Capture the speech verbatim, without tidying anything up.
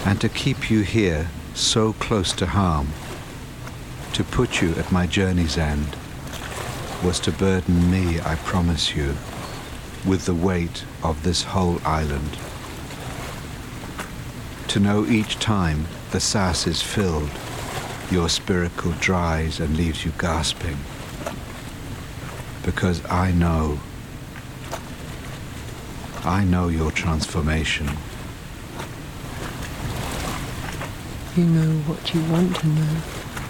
And to keep you here, so close to harm, to put you at my journey's end, was to burden me, I promise you, with the weight of this whole island. To know each time the sass is filled, your spiracle dries and leaves you gasping. Because I know, I know your transformation. You know what you want to know.